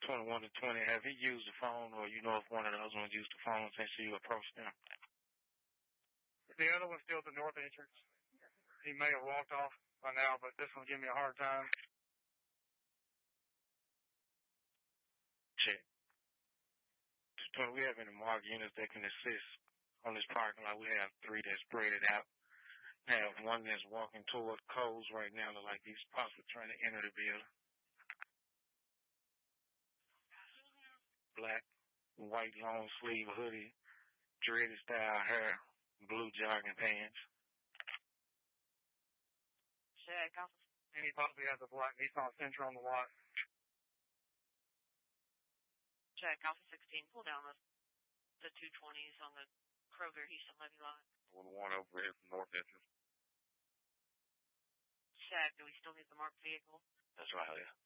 21 to 20. Have he used the phone, or you know if one of the other ones used the phone since you approached him? The other one's still at the north entrance. He may have walked off by now, but this one's giving me a hard time. Check. Do we have any marked units that can assist on this parking lot? We have 3 that's spread out. We have one that's walking toward Coles right now, look like he's possibly trying to enter the building. Black, white long sleeve hoodie, dreaded style hair, blue jogging pants. Check. And he possibly has a black Nissan Sentra on the lot. Check. Alpha 16, pull down the 220s on the Kroger Houston Levy lot. One over here from north entrance. Check. Do we still need the marked vehicle? That's right, yeah.